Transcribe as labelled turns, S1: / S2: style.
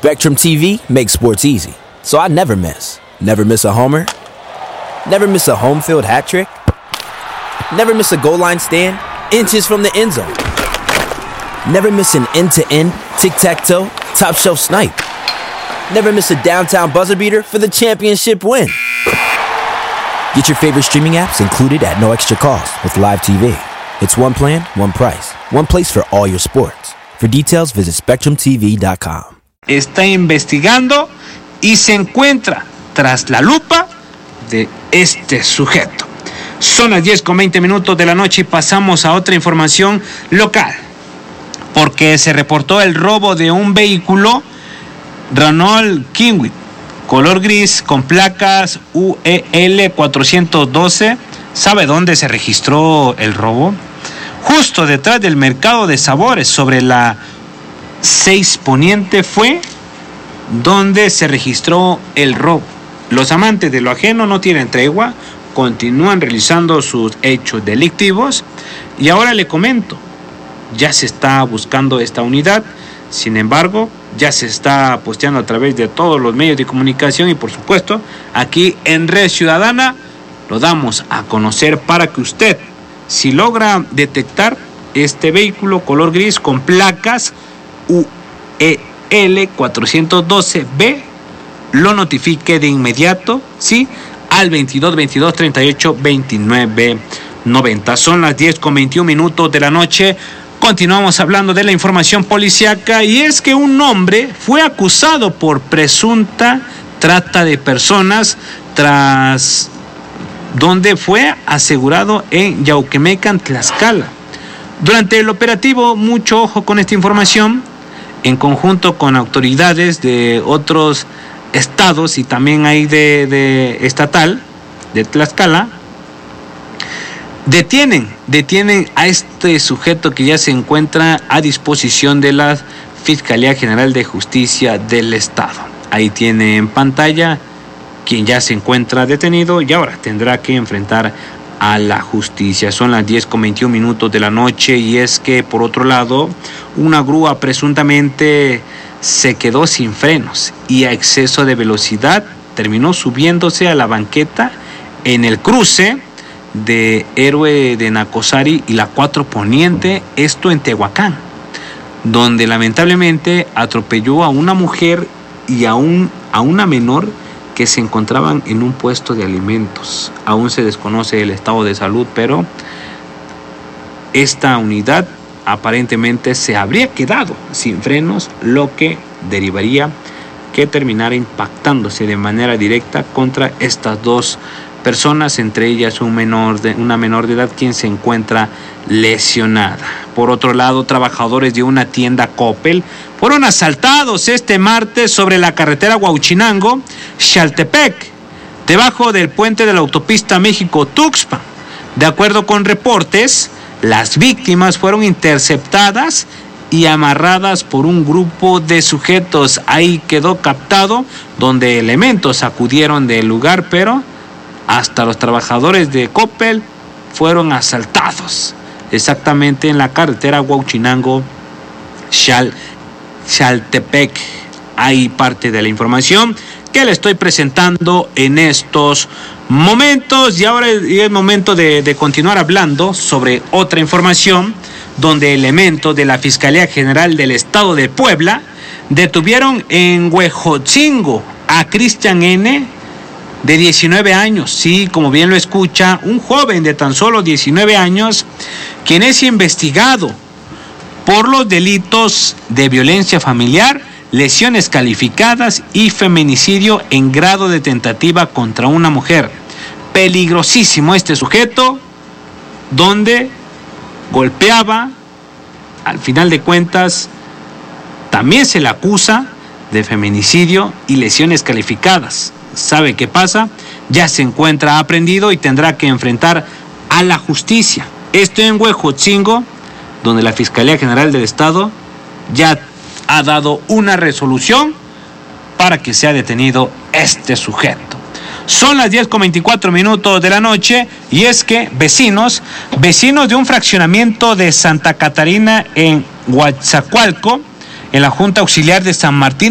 S1: Spectrum TV makes sports easy, so I never miss. Never miss a homer. Never miss a home field hat trick. Never miss a goal line stand, inches from the end zone. Never miss an end-to-end, tic-tac-toe, top-shelf snipe. Never miss a downtown buzzer beater for the championship win. Get your favorite streaming apps included at no extra cost with Live TV. It's one plan, one price, one place for all your sports. For details, visit SpectrumTV.com.
S2: Está investigando y se encuentra tras la lupa de este sujeto. Son las 10:20 de la noche y pasamos a otra información local, porque se reportó el robo de un vehículo Renault Kwid, color gris, con placas UEL 412. ¿Sabe dónde se registró el robo? Justo detrás del mercado de sabores, sobre la 6 Poniente fue donde se registró el robo. Los amantes de lo ajeno no tienen tregua, continúan realizando sus hechos delictivos y ahora le comento, ya se está buscando esta unidad. Sin embargo, ya se está posteando a través de todos los medios de comunicación y por supuesto aquí en Red Ciudadana lo damos a conocer para que usted, si logra detectar este vehículo color gris con placas UEL 412B, lo notifique de inmediato, ¿sí? Al 22 22 38 29 90. Son las 10:21 de la noche. Continuamos hablando de la información policíaca y es que un hombre fue acusado por presunta trata de personas tras donde fue asegurado en Yauquemecan, Tlaxcala. Durante el operativo, mucho ojo con esta información, en conjunto con autoridades de otros estados y también hay de estatal de Tlaxcala, detienen a este sujeto que ya se encuentra a disposición de la Fiscalía General de Justicia del Estado. Ahí tiene en pantalla quien ya se encuentra detenido y ahora tendrá que enfrentar a la justicia. Son las 10:21 de la noche y es que por otro lado una grúa presuntamente se quedó sin frenos y a exceso de velocidad terminó subiéndose a la banqueta en el cruce de Héroe de Nacosari y la 4 Poniente, esto en Tehuacán, donde lamentablemente atropelló a una mujer y a una menor que se encontraban en un puesto de alimentos. Aún se desconoce el estado de salud, pero esta unidad aparentemente se habría quedado sin frenos, lo que derivaría que terminara impactándose de manera directa contra estas dos personas, entre ellas una menor de edad quien se encuentra lesionada. Por otro lado, trabajadores de una tienda Coppel fueron asaltados este martes sobre la carretera Huauchinango, Xaltepec, debajo del puente de la autopista México-Tuxpan. De acuerdo con reportes, las víctimas fueron interceptadas y amarradas por un grupo de sujetos. Ahí quedó captado, donde elementos acudieron del lugar, pero hasta los trabajadores de Coppel fueron asaltados, exactamente en la carretera Huauchinango, Xaltepec. Hay parte de la información que le estoy presentando en estos momentos y ahora es momento de continuar hablando sobre otra información donde elementos de la Fiscalía General del Estado de Puebla detuvieron en Huejotzingo a Cristian N., de 19 años, sí, como bien lo escucha, un joven de tan solo 19 años, quien es investigado por los delitos de violencia familiar, lesiones calificadas y feminicidio en grado de tentativa contra una mujer. Peligrosísimo este sujeto, donde golpeaba, al final de cuentas, también se le acusa de feminicidio y lesiones calificadas. ¿Sabe qué pasa? Ya se encuentra aprehendido y tendrá que enfrentar a la justicia. Esto en Huejotzingo, donde la Fiscalía General del Estado ya ha dado una resolución para que sea detenido este sujeto. Son las 10:24 de la noche y es que vecinos de un fraccionamiento de Santa Catarina en Coatzacoalco, en la Junta Auxiliar de San Martín